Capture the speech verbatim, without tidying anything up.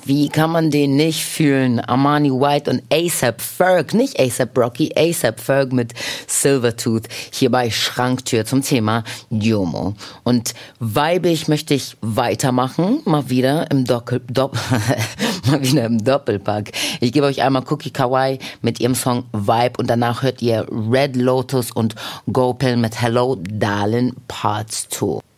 Wie kann man den nicht fühlen? Armani White und A$AP Ferg, nicht A$AP Rocky, A$AP Ferg mit Silvertooth hier bei Schranktür zum Thema Jomo. Und weibig möchte ich weitermachen, mal wieder im Doppel, Dopp, mal wieder im Doppelpack. Ich gebe euch einmal Cookie Kawaii mit ihrem Song Vibe und danach hört ihr Red Lotus und Gopal mit Hello Darling Parts zwei.